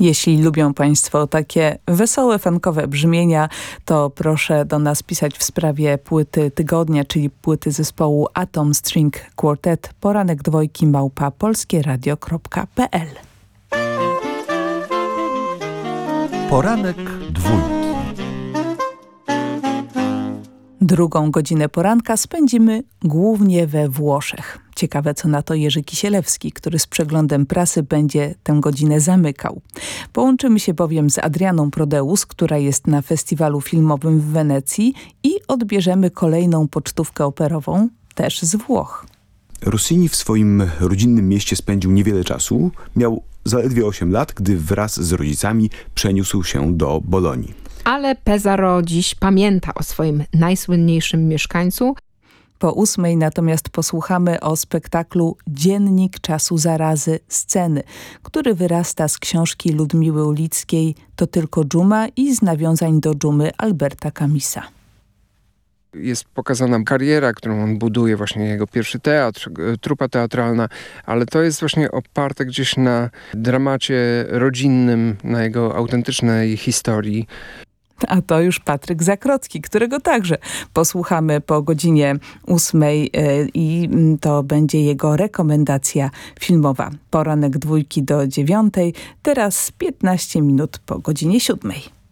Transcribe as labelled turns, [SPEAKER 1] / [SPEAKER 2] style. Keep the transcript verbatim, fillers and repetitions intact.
[SPEAKER 1] Jeśli lubią Państwo takie wesołe, funkowe brzmienia, to proszę do nas pisać w sprawie płyty tygodnia, czyli płyty zespołu Atom String Quartet, poranek dwojki małpa polskieradio kropka p l.
[SPEAKER 2] Poranek dwójki.
[SPEAKER 1] Drugą godzinę poranka spędzimy głównie we Włoszech. Ciekawe, co na to Jerzy Kisielewski, który z przeglądem prasy będzie tę godzinę zamykał. Połączymy się bowiem z Adrianą Prodeus, która jest na festiwalu filmowym w Wenecji, i odbierzemy kolejną pocztówkę operową, też z Włoch.
[SPEAKER 3] Rossini w swoim rodzinnym mieście spędził niewiele czasu. Miał zaledwie osiem lat, gdy wraz z rodzicami przeniósł się do Bolonii.
[SPEAKER 4] Ale Pesaro dziś pamięta o swoim najsłynniejszym mieszkańcu.
[SPEAKER 1] Po ósmej natomiast posłuchamy o spektaklu Dziennik czasu zarazy sceny, który wyrasta z książki Ludmiły Ulickiej To tylko dżuma i z nawiązań do dżumy Alberta Camisa.
[SPEAKER 5] Jest pokazana kariera, którą on buduje, właśnie jego pierwszy teatr, trupa teatralna, ale to jest właśnie oparte gdzieś na dramacie rodzinnym, na jego autentycznej historii.
[SPEAKER 1] A to już Patryk Zakrocki, którego także posłuchamy po godzinie ósmej i to będzie jego rekomendacja filmowa. Poranek dwójki do dziewiątej, teraz piętnaście minut po godzinie siódmej.